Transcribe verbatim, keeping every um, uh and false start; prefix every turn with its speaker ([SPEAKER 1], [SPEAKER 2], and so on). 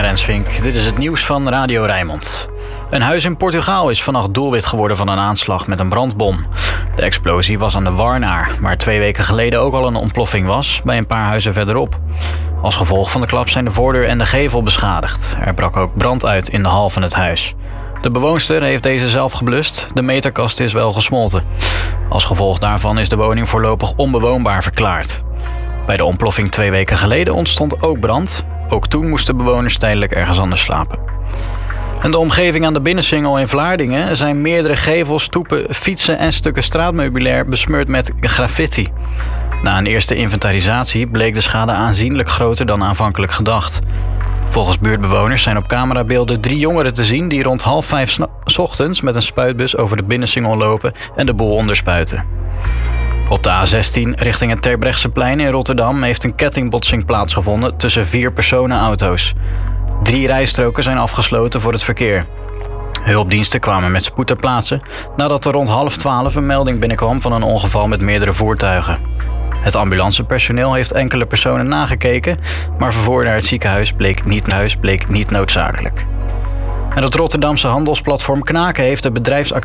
[SPEAKER 1] Rensvink. Dit is het nieuws van Radio Rijnmond. Een huis in Portugal is vannacht doelwit geworden van een aanslag met een brandbom. De explosie was aan de Warnaar, waar twee weken geleden ook al een ontploffing was, bij een paar huizen verderop. Als gevolg van de klap zijn de voordeur en de gevel beschadigd. Er brak ook brand uit in de hal van het huis. De bewoonster heeft deze zelf geblust. De meterkast is wel gesmolten. Als gevolg daarvan is de woning voorlopig onbewoonbaar verklaard. Bij de ontploffing twee weken geleden ontstond ook brand. Ook toen moesten bewoners tijdelijk ergens anders slapen. In de omgeving aan de Binnensingel in Vlaardingen zijn meerdere gevels, stoepen, fietsen en stukken straatmeubilair besmeurd met graffiti. Na een eerste inventarisatie bleek de schade aanzienlijk groter dan aanvankelijk gedacht. Volgens buurtbewoners zijn op camerabeelden drie jongeren te zien die rond half vijf 's ochtends met een spuitbus over de Binnensingel lopen en de boel onderspuiten. Op de A zestien richting het Terbrechtseplein in Rotterdam heeft een kettingbotsing plaatsgevonden tussen vier personenauto's. Drie rijstroken zijn afgesloten voor het verkeer. Hulpdiensten kwamen met spoed ter plaatse nadat er rond half twaalf een melding binnenkwam van een ongeval met meerdere voertuigen. Het ambulancepersoneel heeft enkele personen nagekeken, maar vervoer naar het ziekenhuis bleek niet, huis bleek niet noodzakelijk. En het Rotterdamse handelsplatform Knaken heeft de bedrijfsactiviteiten